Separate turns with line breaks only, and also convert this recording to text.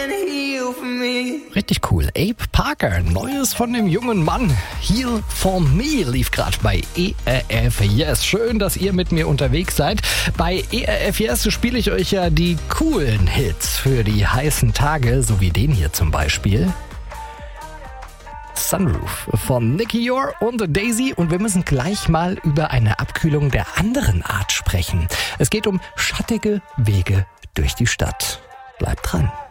Richtig cool. Abe Parker, Neues von dem jungen Mann. Heal for Me lief gerade bei ERF Yes. Schön, dass ihr mit mir unterwegs seid. Bei ERF Yes spiele ich euch ja die coolen Hits für die heißen Tage, so wie den hier zum Beispiel. Sunroof von Nicky Yor und Daisy, und wir müssen gleich mal über eine Abkühlung der anderen Art sprechen. Es geht um schattige Wege durch die Stadt. Bleibt dran.